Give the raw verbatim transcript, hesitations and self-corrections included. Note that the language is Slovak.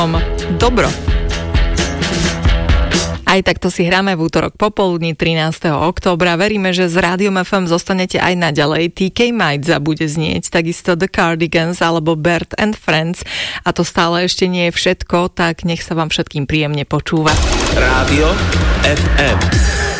Dobro. Aj takto si hráme v útorok popoludní trinásteho októbra. Veríme, že s Rádiom ef em zostanete aj naďalej. té ká Majza bude znieť, takisto The Cardigans alebo Bert and Friends. A to stále ešte nie je všetko, tak nech sa vám všetkým príjemne počúva. Rádio ef em.